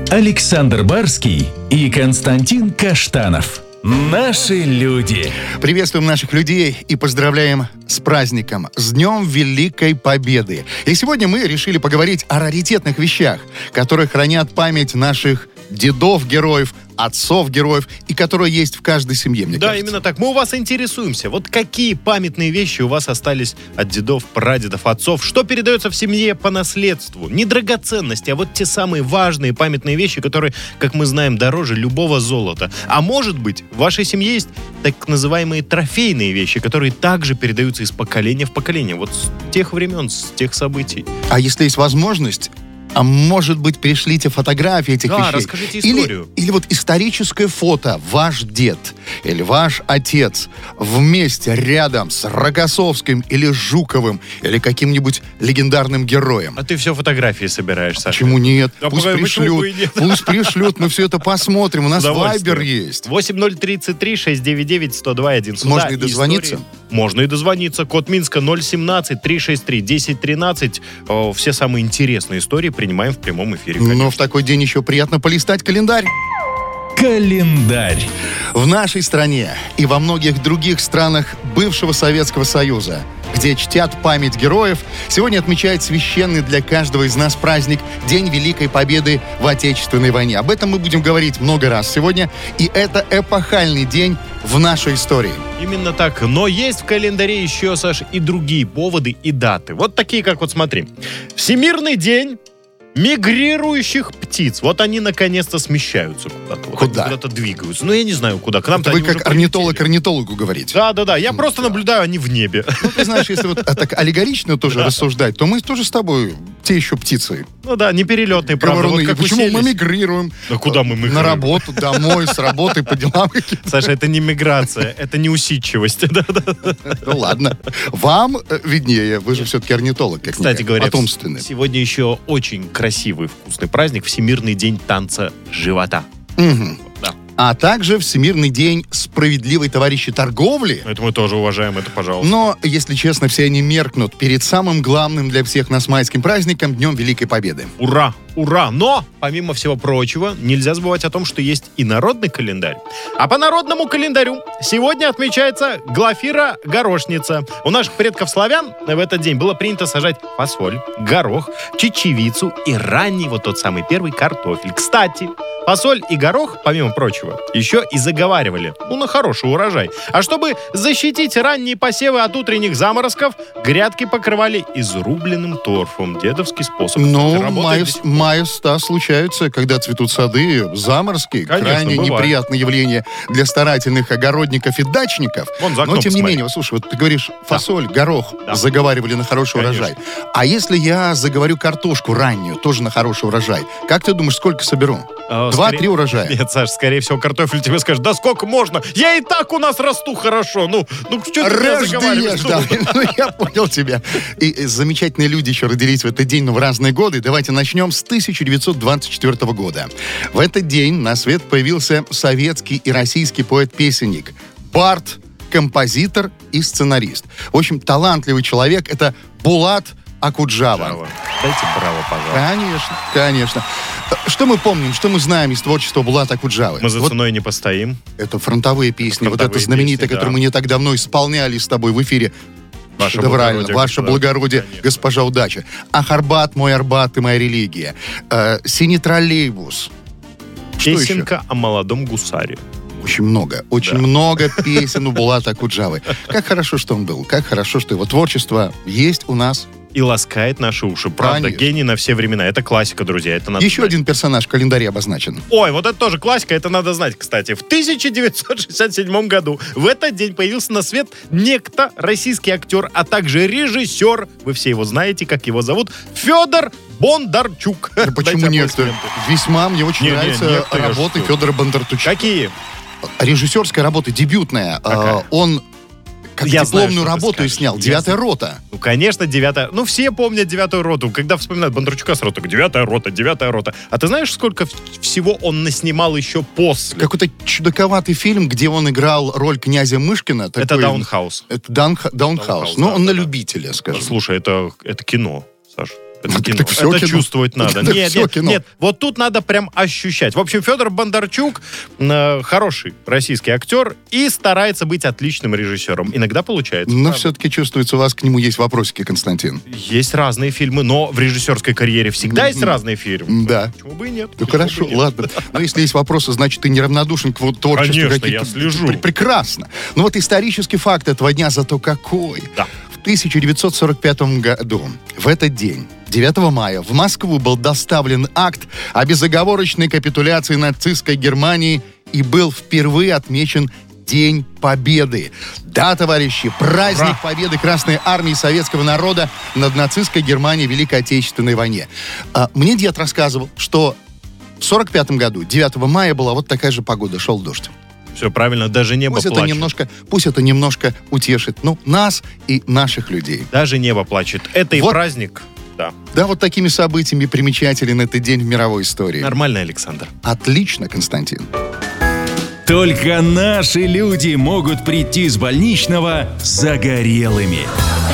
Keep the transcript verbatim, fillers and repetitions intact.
Александр Барский и Константин Каштанов. Наши люди. Приветствуем наших людей и поздравляем с праздником, с Днем Великой Победы. И сегодня мы решили поговорить о раритетных вещах, которые хранят память наших дедов-героев, отцов-героев, и которые есть в каждой семье, мне да, кажется. именно так. Мы у вас интересуемся. Вот какие памятные вещи у вас остались от дедов, прадедов, отцов? Что передается в семье по наследству? Не драгоценности, а вот те самые важные памятные вещи, которые, как мы знаем, дороже любого золота. А может быть, в вашей семье есть так называемые трофейные вещи, которые также передаются из поколения в поколение. Вот с тех времен, с тех событий. А если есть возможность, а может быть, пришлите фотографии этих да, вещей. расскажите историю. Или, или вот историческое фото. Ваш дед или ваш отец вместе рядом с Рокоссовским или Жуковым или каким-нибудь легендарным героем. А ты все фотографии собираешь, Саша. Почему нет? А Пусть почему пришлют. бы и нет? Пусть пришлют, мы все это посмотрим. У нас Вайбер есть. восемь ноль тридцать три шестьсот девяносто девять сто два один. Можно и дозвониться? Истории. Можно и дозвониться. Код Минска ноль семнадцать триста шестьдесят три десять тринадцать. О, все самые интересные истории принимаем в прямом эфире. Конечно. Но в такой день еще приятно полистать календарь. Календарь. В нашей стране и во многих других странах бывшего Советского Союза, где чтят память героев, сегодня отмечает священный для каждого из нас праздник День Великой Победы в Отечественной войне. Об этом мы будем говорить много раз сегодня, и это эпохальный день в нашей истории. Именно так. Но есть в календаре еще, Саш, и другие поводы и даты. Вот такие, как вот смотри. Всемирный день мигрирующих птиц. Вот они наконец-то смещаются куда-то. Вот Куда? Куда-то двигаются. Ну, я не знаю, куда. К нам-то Вы они как уже орнитолог прилетели. орнитологу говорите. Да-да-да. Я Ну, просто да. наблюдаю, они в небе. Ну, ты знаешь, если вот так аллегорично тоже рассуждать, то мы тоже с тобой те еще птицы. Ну да, не перелетные, правда. Говоруны. Вот как Почему мы уселись. мигрируем? Да куда мы мигрируем? На работу, домой, с работы, по делам каким-то. Саша, это не миграция, это не усидчивость. Да-да. Ну ладно. Вам э, виднее, вы же все-таки орнитолог, как Кстати говоря, потомственный. сегодня еще очень красивый, вкусный праздник. Всемирный день танца живота. Мгм. Да. А также Всемирный день справедливой товарищей торговли. Это мы тоже уважаем, это пожалуйста. Но, если честно, все они меркнут перед самым главным для всех нас майским праздником, Днем Великой Победы. Ура! Ура! Но, помимо всего прочего, нельзя забывать о том, что есть и народный календарь. А по народному календарю сегодня отмечается Глафира-горошница. У наших предков славян в этот день было принято сажать фасоль, горох, чечевицу и ранний вот тот самый первый картофель. Кстати, фасоль и горох, помимо прочего, еще и заговаривали, ну, на хороший урожай. А чтобы защитить ранние посевы от утренних заморозков, грядки покрывали изрубленным торфом. Дедовский способ. Ну, Кстати, работает мая, до сих пор. мая ста случаются, когда цветут сады, заморозки. Конечно, крайне бывает. неприятное явление для старательных огородников и дачников. Вон за окном Но, тем не посмотри. менее, вот, слушай, вот ты говоришь, фасоль, горох Да. заговаривали на хороший Конечно. урожай. А если я заговорю картошку раннюю, тоже на хороший урожай, как ты думаешь, сколько соберу? А, Два-три скорее- урожая. Нет, Саш, скорее всего, картофель тебе скажет, да сколько можно? Я и так у нас расту хорошо. Ну, ну что ты меня Рожь да заговариваешь? ешь, да. Ну, я понял тебя. И э, замечательные люди еще родились в этот день, но в разные годы. Давайте начнем с тысяча девятьсот двадцать четвёртого года. В этот день на свет появился советский и российский поэт-песенник, бард, композитор и сценарист. В общем, талантливый человек — это Булат Акуджава. Браво. Дайте браво, пожалуйста. Конечно, конечно. Что мы помним, что мы знаем из творчества Булата Акуджавы? Мы за Вот ценой не постоим. это фронтовые песни, вот Фронтовые это знаменитое, песни, которое да. мы не так давно исполняли с тобой в эфире. Ваше Шедеврально. благородие, Ваше господа. благородие, Конечно. госпожа удача. Ах, Арбат, мой Арбат и моя религия. Э, Синий троллейбус. Что еще? Песенка о молодом гусаре. Очень много, очень Да. много песен у Булата Акуджавы. Как хорошо, что он был, как хорошо, что его творчество есть у нас. И ласкает наши уши. Правда, Конечно. гений на все времена. Это классика, друзья. Это надо Еще знать. один персонаж в календаре обозначен. Ой, вот это тоже классика, это надо знать, кстати. В тысяча девятьсот шестьдесят седьмом году в этот день появился на свет некто российский актер, а также режиссер, вы все его знаете, как его зовут, Федор Бондарчук. Да почему Дайте некто? аплодисменты. Весьма мне очень Не, не, нравится некто, я работы что? Федора Бондарчука. Какие? Режиссерская работа, дебютная. Какая? Э, Он как Я знаю, дипломную что ты работу скажешь. снял. Я «Девятая знаю. рота». Ну, конечно, девятая. Ну, все помнят девятую роту. Когда вспоминают Бондарчука с роты, девятая рота, девятая рота. А ты знаешь, сколько в- всего он наснимал еще после? Какой-то чудаковатый фильм, где он играл роль князя Мышкина. Это такой- Даунхаус. Это Даун- Даунхаус. Даунхаус, Ну, да, он да, на да. любителя, скажем. Слушай, это, это кино, Саш. это кино. так всё Это кино. чувствовать надо. Так Нет, всё нет, кино. нет. Вот тут надо прям ощущать. В общем, Федор Бондарчук э, хороший российский актер и старается быть отличным режиссером. Иногда получается. Но правда. все-таки чувствуется, у вас к нему есть вопросики, Константин. Есть разные фильмы, но в режиссерской карьере всегда есть разные фильмы. Да. Почему бы и нет? Ну Почему хорошо, бы и нет? ладно. Но если есть вопросы, значит, ты неравнодушен к вот творчеству. Конечно, каких-то- я слежу. Пр- Прекрасно. Ну вот исторический факт этого дня зато какой. Да. В тысяча девятьсот сорок пятом году, в этот день, девятого мая, в Москву был доставлен акт о безоговорочной капитуляции нацистской Германии и был впервые отмечен День Победы. Да, товарищи, праздник Ура! победы Красной Армии советского народа над нацистской Германией в Великой Отечественной войне. А, мне дед рассказывал, что в сорок пятом году, девятого мая, была вот такая же погода, шел дождь. Все правильно, даже небо Пусть это, плачет. немножко, пусть это немножко утешит, ну, нас и наших людей. Даже небо плачет. Это и Вот. праздник. Да. Да, вот такими событиями примечателен этот день в мировой истории. Нормально, Александр. Отлично, Константин. Только наши люди могут прийти с больничного загорелыми.